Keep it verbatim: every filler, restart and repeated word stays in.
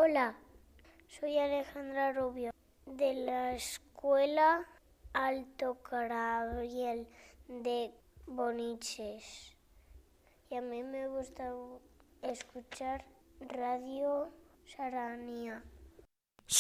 Hola, soy Alejandra Rubio de la Escuela Alto Carabiel de Boniches. Y a mí me gusta escuchar Radio Saranía.